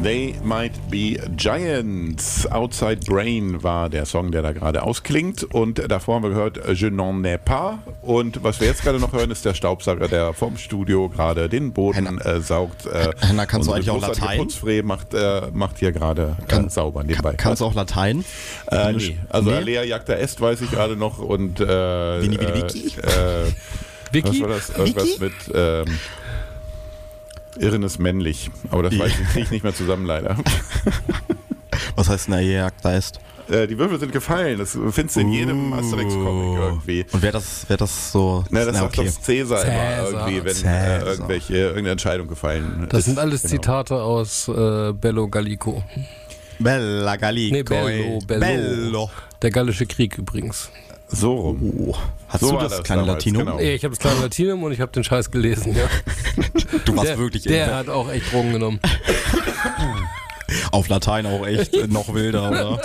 They Might Be Giants. Outside Brain war der Song, der da gerade ausklingt. Und davor haben wir gehört Je n'en ai pas. Und was wir jetzt gerade noch hören, ist der Staubsauger, der vom Studio gerade den Boden saugt. Henna, kannst du eigentlich auch Latein? Putzfree macht hier gerade sauber nebenbei. Kannst du auch Latein? Nee. Also nee? Alea jacta est weiß ich gerade noch. Und Wiki? Was war das? Irgendwas mit Irren ist männlich. Aber das weiß ich, kriege ich nicht mehr zusammen, leider. Was heißt denn Alea jacta est? Die Würfel sind gefallen. Das findest du in jedem Asterix-Comic irgendwie. Und wer das so... Na, das sagt das Cäsar immer irgendwie, wenn irgendeine Entscheidung gefallen ist. Das sind alles Zitate aus Bello Gallico. Bella Gallico. Nee, Bello. Der Gallische Krieg übrigens. So rum. Hast du das kleine damals, Latinum? genau. Nee, ich habe das kleine Latinum und ich habe den Scheiß gelesen, ja. Du warst wirklich... Der hat auch echt Drogen genommen. Auf Latein auch echt noch wilder, oder?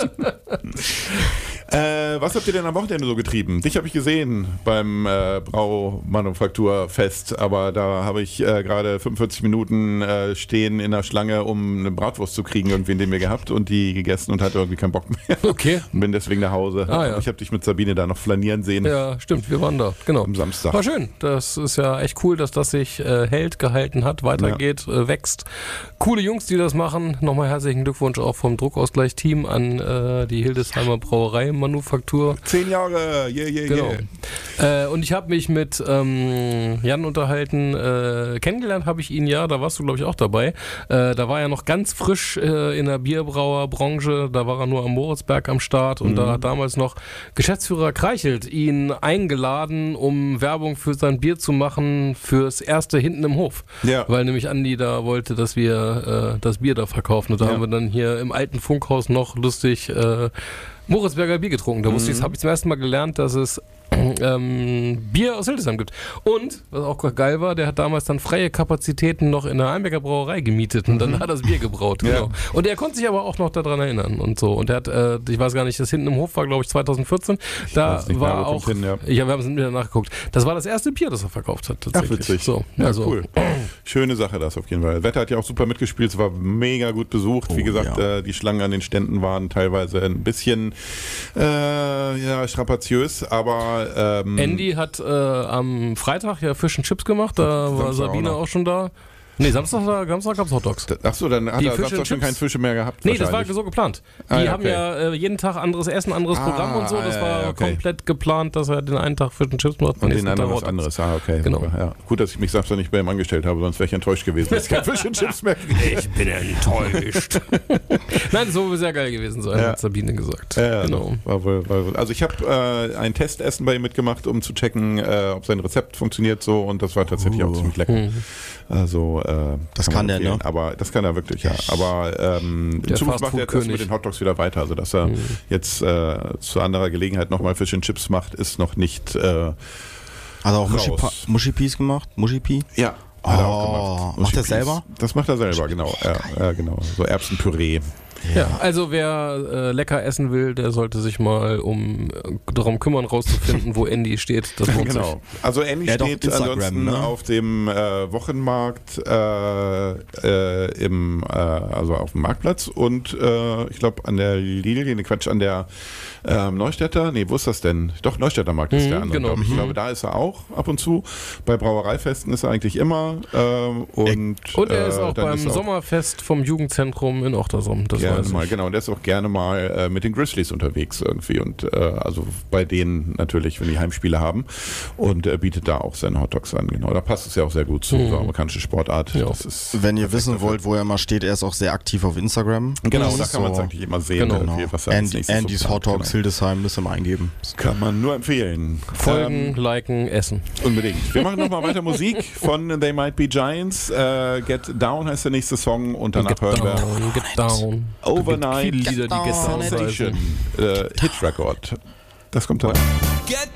Was habt ihr denn am Wochenende so getrieben? Dich habe ich gesehen beim Braumanufakturfest, aber da habe ich gerade 45 Minuten stehen in der Schlange, um eine Bratwurst zu kriegen, irgendwie in dem wir gehabt und die gegessen und hatte irgendwie keinen Bock mehr. Okay. Und bin deswegen nach Hause. Ja. Ich habe dich mit Sabine da noch flanieren sehen. Ja, stimmt, wir waren da, genau. Am Samstag. War schön. Das ist ja echt cool, dass das sich gehalten hat, weitergeht, wächst. Coole Jungs, die das machen. Nochmal herzlichen Glückwunsch auch vom Druckausgleich-Team an die Hildesheimer Brauerei Manufaktur. 10 Jahre, Genau. Und ich habe mich mit Jan unterhalten, kennengelernt habe ich ihn ja, da warst du glaube ich auch dabei. Da war er noch ganz frisch in der Bierbrauerbranche, da war er nur am Moritzberg am Start und da hat damals noch Geschäftsführer Kreichelt ihn eingeladen, um Werbung für sein Bier zu machen fürs erste hinten im Hof. Ja. Weil nämlich Andi da wollte, dass wir das Bier da verkaufen und da haben wir dann hier im alten Funkhaus noch lustig Moritzberger Bier getrunken. Da habe ich zum ersten Mal gelernt, dass es Bier aus Hildesheim gibt. Und, was auch gerade geil war, der hat damals dann freie Kapazitäten noch in der Einbecker Brauerei gemietet und dann hat er das Bier gebraut. Genau. Ja. Und er konnte sich aber auch noch daran erinnern und so. Und er hat, ich weiß gar nicht, das hinten im Hof war, glaube ich, 2014. Da war auch, wir haben es wieder nachgeguckt. Das war das erste Bier, das er verkauft hat. Tatsächlich. Ach, witzig. So, ja, cool. Schöne Sache das auf jeden Fall. Das Wetter hat ja auch super mitgespielt, es war mega gut besucht. Wie gesagt, die Schlangen an den Ständen waren teilweise ein bisschen strapaziöös, aber Andy hat am Freitag ja Fish and Chips gemacht, da war Sabine auch schon da. Nee, Samstag gab es Hotdogs. Achso, dann hat er Samstag schon keinen Fische mehr gehabt. Nee, das war so geplant. Die haben ja jeden Tag anderes Essen, anderes Programm und so. Das war komplett geplant, dass er den einen Tag Fish and Chips macht. Und den anderen was anderes. Okay. Genau. Ja. Gut, dass ich mich Samstag nicht bei ihm angestellt habe, sonst wäre ich enttäuscht gewesen, dass ich kein Fish and Chips mehr kriege. Ich bin enttäuscht. Nein, das soll wohl sehr geil gewesen sein, hat Sabine gesagt. Ja, genau. War wohl. Also ich habe ein Testessen bei ihm mitgemacht, um zu checken, ob sein Rezept funktioniert so und das war tatsächlich auch ziemlich lecker. Also das kann der, ne? Aber das kann er wirklich, ja. Aber in Zukunft macht er jetzt mit den Hotdogs wieder weiter. Also dass er jetzt zu anderer Gelegenheit nochmal Fish and Chips macht, ist noch nicht also auch Muschi-Peas gemacht? Muschi-Pea? Ja, hat er auch gemacht. Macht er selber? Das macht er selber, genau. Ja, genau. So Erbsenpüree. Ja, also wer lecker essen will, der sollte sich mal darum kümmern, rauszufinden, wo Andy steht. Das lohnt sich. Also Andy steht ansonsten auf dem Wochenmarkt also auf dem Marktplatz und ich glaube an der an der Neustädter, wo ist das denn? Doch, Neustädter Markt ist der andere, glaube ich. Ich glaube, da ist er auch ab und zu. Bei Brauereifesten ist er eigentlich immer. Und er ist auch beim Sommerfest vom Jugendzentrum in Ochtersum. Genau, und der ist auch gerne mal mit den Grizzlies unterwegs irgendwie und also bei denen natürlich, wenn die Heimspiele haben und bietet da auch seine Hotdogs an, genau. Da passt es ja auch sehr gut zu so amerikanische Sportart. Ja. Das ist wenn ihr wissen wollt, wo er mal steht, er ist auch sehr aktiv auf Instagram. Genau, da kann man es eigentlich immer sehen, was er als nächstes Andys Hotdogs Hildesheim, das immer eingeben. Das kann man nur empfehlen. Folgen, liken, essen. Unbedingt. Wir machen nochmal weiter Musik von They Might Be Giants. Get Down heißt der nächste Song und danach hören wir Get Down. Overnight Lieder, die gestern Sensation Hit Record. Das kommt dann. Get